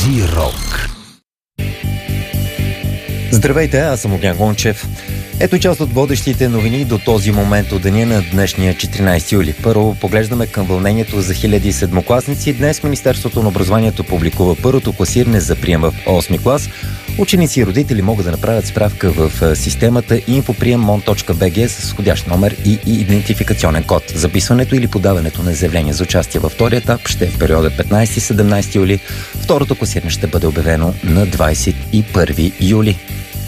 Зи-рок. Здравейте, аз съм Огнян Гончев. Ето част от водещите новини до този момент от деня на днешния 14 юли. Първо поглеждаме към вълнението за хиляди седмокласници. Днес Министерството на образованието публикува първото класиране за прием в 8 клас. Ученици и родители могат да направят справка в системата infopрием.mon.bg с входящ номер и идентификационен код. Записването или подаването на заявление за участие във втория етап ще е в периода 15-17 юли. Второто класиране ще бъде обявено на 21 юли.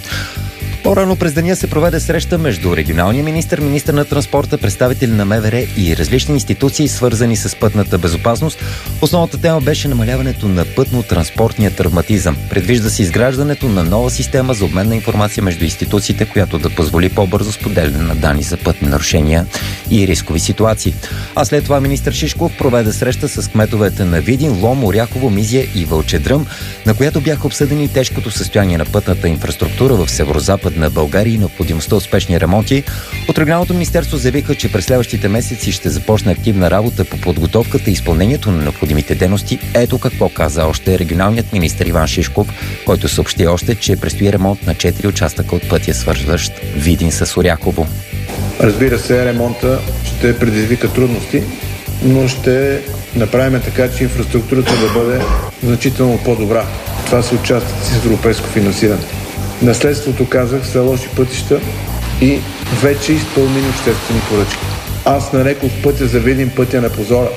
По-рано през деня се проведе среща между регионалния министър на транспорта, представители на МВР и различни институции, свързани с пътната безопасност. Основната тема беше намаляването на пътно-транспортния травматизъм. Предвижда се изграждането на нова система за обмен на информация между институциите, която да позволи по-бързо споделяне на данни за пътни нарушения и рискови ситуации. А след това министър Шишков проведе среща с кметовете на Видин, Лом, Оряхово, Мизия и Вълчедръм, на която бяха обсъдени тежкото състояние на пътната инфраструктура в северозапад на България и необходимостта от спешни ремонти. От регионалното министерство заявиха, че през следващите месеци ще започне активна работа по подготовката и изпълнението на необходимите дейности. Ето какво каза още регионалният министър Иван Шишков, който съобщи още, че предстои ремонт на 4 участъка от пътя, свързващ Видин с Оряхово. Разбира се, ремонта ще предизвика трудности, но ще направим така, че инфраструктурата да бъде значително по-добра. Това са участъци с европейско финансиране. Наследството, казах, са лоши пътища и вече изпълнени обществени поръчки. Аз нарекох пътя за Видин пътя на позора,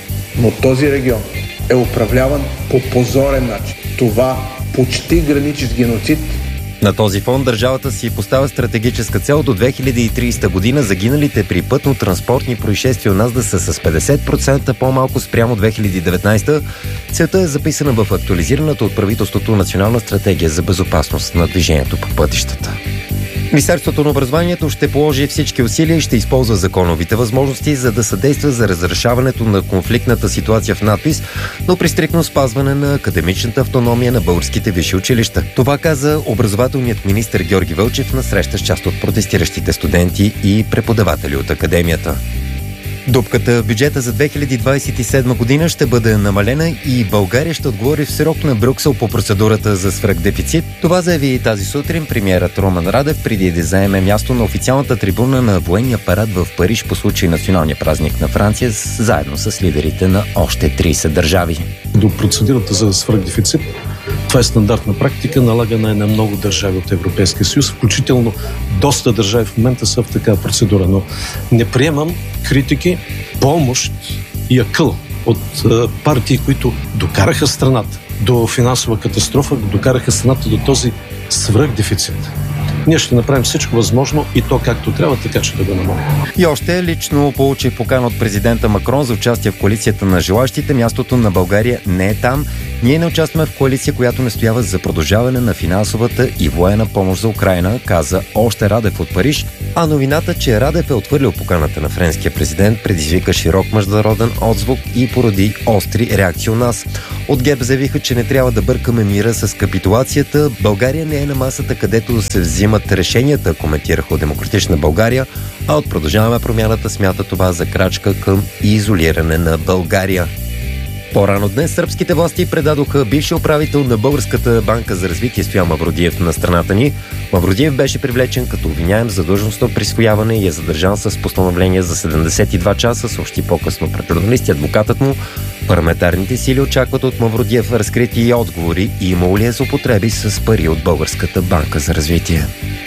но този регион е управляван по позорен начин. Това почти граничи с геноцид. На този фон държавата си поставя стратегическа цел до 2030 година загиналите при пътно-транспортни происшествия у нас да са с 50% по-малко спрямо 2019. Целта е записана в актуализираната от правителството Национална стратегия за безопасност на движението по пътищата. Министерството на образованието ще положи всички усилия и ще използва законовите възможности, за да съдейства за разрешаването на конфликтната ситуация в надпис, но при стриктно спазване на академичната автономия на българските висши училища. Това каза образователният министър Георги Вълчев на среща с част от протестиращите студенти и преподаватели от академията. Дупката в бюджета за 2027 година ще бъде намалена и България ще отговори в срок на Брюксел по процедурата за свръхдефицит. Това заяви тази сутрин премиерът Румен Радев преди да заеме място на официалната трибуна на военния парад в Париж по случай националния празник на Франция, заедно с лидерите на още 30 държави. До процедурата за свръхдефицит, това е стандартна практика, налагана е на много държави от Европейския съюз, включително доста държави в момента са в такава процедура, но не приемам критики, помощ и акъл от партии, които докараха страната до финансова катастрофа, докараха страната до този свръхдефицит. Ние ще направим всичко възможно и то както трябва, така че да го намалим. И още лично получих покана от президента Макрон за участие в коалицията на желащите. Мястото на България не е там. Ние не участваме в коалиция, която настоява за продължаване на финансовата и военна помощ за Украйна, каза още Радев от Париж. А новината, че Радев е отхвърлил поканата на френския президент, предизвика широк международен отзвук и породи остри реакции у нас. От ГЕРБ заявиха, че не трябва да бъркаме мира с капитулацията. България не е на масата, където се взимат решенията, коментираха от Демократична България, а от Продължаваме промяната смята това за крачка към изолиране на България. По-рано днес сръбските власти предадоха бивши управител на Българската банка за развитие Стоян Мавродиев на страната ни. Мавродиев беше привлечен като обвиняем за длъжностно присвояване и е задържан с постановление за 72 часа, съобщи по-късно пред журналисти адвокатът му. Парламентарните сили очакват от Мавродиев разкрити и отговори и имало ли е злоупотреби с пари от Българската банка за развитие.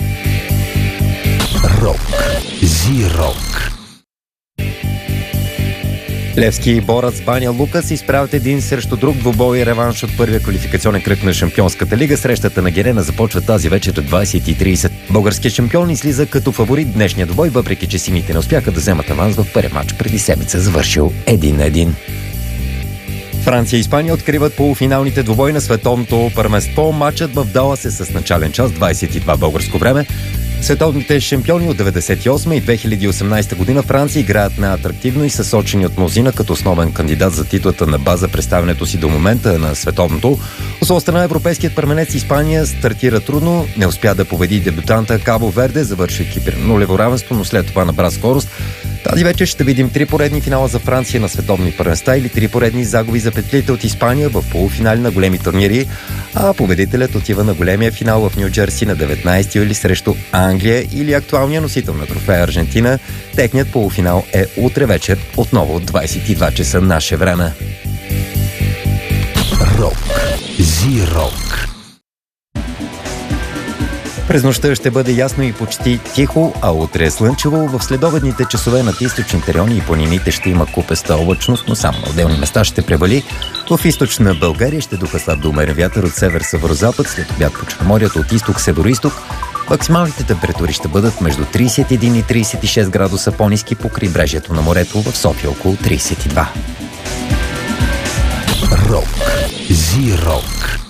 Рок. Зи-рок. Левски и Борец Баня Лука се изправят един срещу друг двубой и реванш от първия квалификационен кръг на Шампионската лига. Срещата на Герена започва тази вечер от 20:30. Българският шампион излиза като фаворит днешния двубой, въпреки че сините не успяха да вземат аванс в първия матч преди седмица, завършил 1-1. Франция и Испания откриват полуфиналните двубои на световното първенство. Матчът в Далас е с начален час 22 българско време. Световните шампиони от 1998 и 2018 година Франция играят неатрактивно и са сочени от мнозина като основен кандидат за титлата на база представянето си до момента на световното. От своя страна европейският първенец Испания стартира трудно, не успя да победи дебютанта Кабо Верде, завършвайки при нулево равенство, но след това набра скорост. Тази вечер ще видим 3 поредни финала за Франция на световни първенства или 3 поредни загуби за петлите от Испания в полуфинали на големи турнири, а победителят отива на големия финал в Ню Джерси на 19 юли срещу Англия или актуалния носител на трофея Аржентина. Техният полуфинал е утре вечер, отново от 22 часа наше време. Рок. Зи-рок. През нощта ще бъде ясно и почти тихо, а утре е слънчево. В следобедните часове над източните райони и планините ще има купеста облачност, но само на отделни места ще превали. В източна България ще духа слаб до умерен вятър от север-северозапад, след обяд по Черноморието от изток-североизток. Максималните температури ще бъдат между 31 и 36 градуса по-ниски по крайбрежието на морето, в София около 32. Рок. Зи-рок.